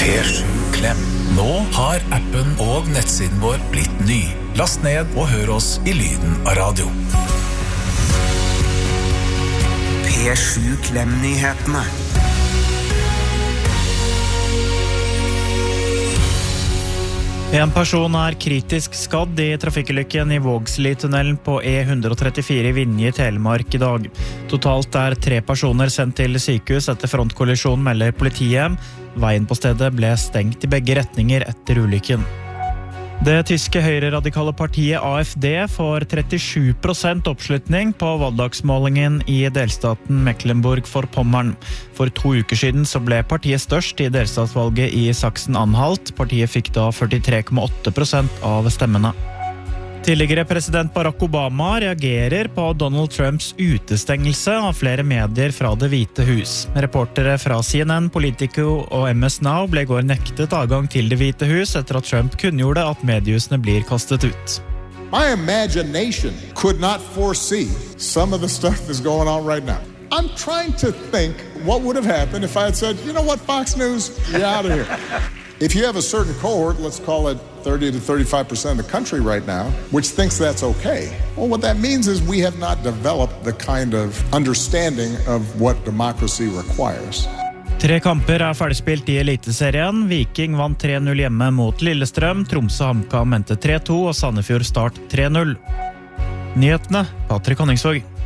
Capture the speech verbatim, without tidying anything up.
P sju Klem. Nå har appen og nettsiden vår blitt ny. Last ned og hør oss i lyden av radio. P sju Klem-nyhetene. En person er kritisk skadd i trafikkulykken i Vågsli-tunnelen på E one thirty-four i Vinje i Telemark i dag. Totalt er tre personer sendt til sykehus etter frontkollisjon, melder politiet. Veien på stedet ble stengt i begge retninger etter ulykken. Det tyske høyreradikale partiet A F D får trettisju prosent oppslutning på valgdagsmålingen i delstaten Mecklenburg-Vorpommern. For to uker siden så ble partiet størst i delstatsvalget i Sachsen-Anhalt. Partiet fikk da førtitre komma åtte prosent av stemmene. Tidligere president Barack Obama reagerer på Donald Trumps utestengelse av flere medier fra Det hvite hus. Reportere fra C N N, Politico og M S Now ble i går nektet adgang til Det hvite hus etter at Trump kunngjorde at mediehusene blir kastet ut. My imagination could not foresee some of the stuff that's going on right now. I'm trying to think what would have happened if I had said, you know what, Fox News, you're out of here. If you have a certain cohort, let's call it thirty to thirty-five percent of the country right now, which thinks that's okay. Well, what that means is we have not developed the kind of understanding of what democracy requires. Tre kamper er ferdigspilt i Eliteserien. Viking vant tre null hjemme mot Lillestrøm, Tromsø HamKam endte tre to og Sandefjord Start tre null. Nyhetene, Patrick Honningsvåg.